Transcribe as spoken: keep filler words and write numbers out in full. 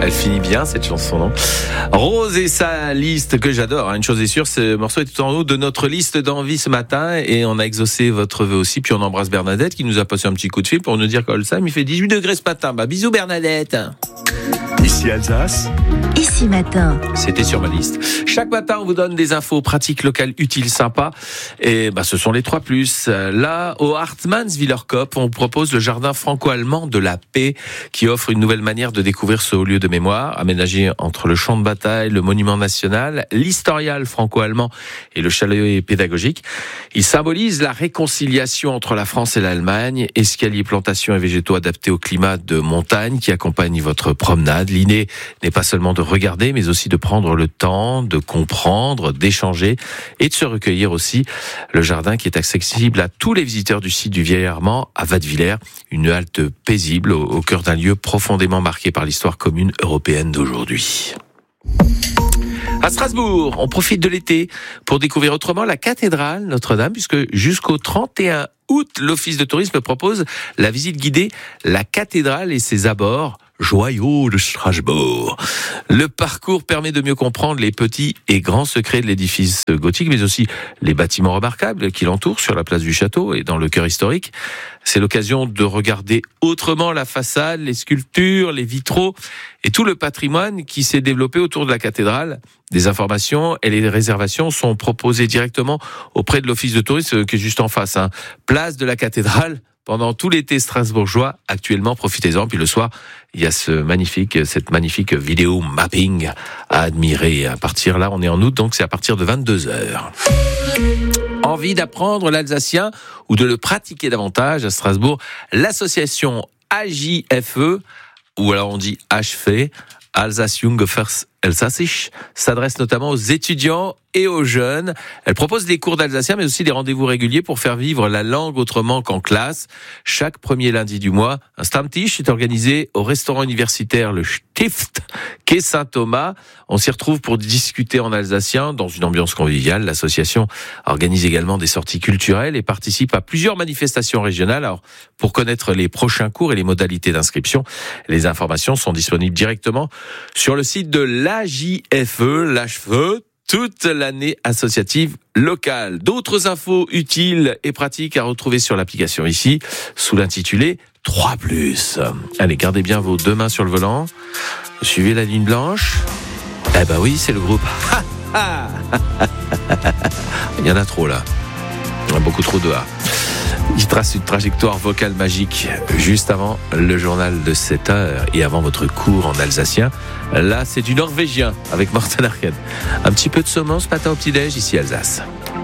Elle finit bien cette chanson, non ? Rose et sa liste que j'adore. Hein. Une chose est sûre, ce morceau est tout en haut de notre liste d'envie ce matin et on a exaucé votre vœu aussi. Puis on embrasse Bernadette qui nous a passé un petit coup de fil pour nous dire qu'Olsheim il fait dix-huit degrés ce matin. Bah bisous Bernadette. Ici Alsace. Ici matin. C'était sur ma liste. Chaque matin, on vous donne des infos pratiques, locales, utiles, sympas. Et bah, ce sont les trois plus. Là, au Hartmannswiller Koop, on propose le jardin franco-allemand de la paix, qui offre une nouvelle manière de découvrir ce haut lieu de mémoire, aménagé entre le champ de bataille, le monument national, l'historial franco-allemand et le chalet pédagogique. Il symbolise la réconciliation entre la France et l'Allemagne, escaliers, plantations et végétaux adaptés au climat de montagne qui accompagne votre promenade. L'idée n'est pas seulement de regarder, mais aussi de prendre le temps, de comprendre, d'échanger et de se recueillir aussi. Le jardin qui est accessible à tous les visiteurs du site du Vieil-Armand à Wattwiller, une halte paisible au, au cœur d'un lieu profondément marqué par l'histoire commune européenne d'aujourd'hui. À Strasbourg, on profite de l'été pour découvrir autrement la cathédrale Notre-Dame, puisque jusqu'au trente et un août, l'Office de tourisme propose la visite guidée La cathédrale et ses abords, joyaux de Strasbourg. Le parcours permet de mieux comprendre les petits et grands secrets de l'édifice gothique, mais aussi les bâtiments remarquables qui l'entourent sur la place du château et dans le cœur historique. C'est l'occasion de regarder autrement la façade, les sculptures, les vitraux et tout le patrimoine qui s'est développé autour de la cathédrale. Des informations et les réservations sont proposées directement auprès de l'Office de tourisme qui est juste en face. Hein. Place de la cathédrale. Pendant tout l'été strasbourgeois, actuellement, profitez-en. Puis le soir, il y a ce magnifique, cette magnifique vidéo mapping à admirer. À partir là, on est en août, donc c'est à partir de vingt-deux heures. Envie d'apprendre l'alsacien ou de le pratiquer davantage à Strasbourg, l'association A J F E, ou alors on dit H F E, Alsace Junge Vers Elsassisch, s'adresse notamment aux étudiants et aux jeunes. Elle propose des cours d'alsacien, mais aussi des rendez-vous réguliers pour faire vivre la langue autrement qu'en classe. Chaque premier lundi du mois, un Stammtisch est organisé au restaurant universitaire Le Stift, quai Saint-Thomas. On s'y retrouve pour discuter en alsacien dans une ambiance conviviale. L'association organise également des sorties culturelles et participe à plusieurs manifestations régionales. Alors, pour connaître les prochains cours et les modalités d'inscription, les informations sont disponibles directement sur le site de l'A J F E, l'H F E, toute l'année associative locale. D'autres infos utiles et pratiques à retrouver sur l'application ici, sous l'intitulé trois plus. Allez, gardez bien vos deux mains sur le volant. Suivez la ligne blanche. Eh ben oui, c'est le groupe. Il y en a trop là. Il y a beaucoup trop de A. Il trace une trajectoire vocale magique juste avant le journal de sept heures et avant votre cours en alsacien. Là, c'est du norvégien avec Morten Arken. Un petit peu de saumon ce matin au petit-déj ici Alsace.